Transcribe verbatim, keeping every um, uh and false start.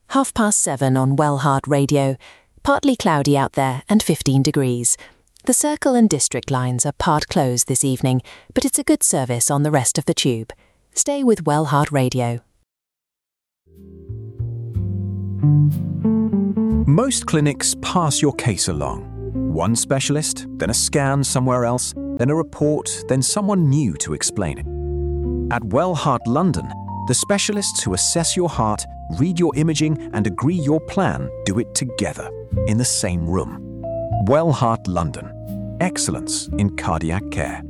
Half past seven on Wellheart Radio. Partly cloudy out there and fifteen degrees. The Circle and District lines are part closed this evening, but it's a good service on the rest of the tube. Stay with Wellheart Radio. Most clinics pass your case along. One specialist, then a scan somewhere else, then a report, then someone new to explain it. At Wellheart London, the specialists who assess your heart, read your imaging and agree your plan do it together, in the same room. Wellheart London. Excellence in cardiac care.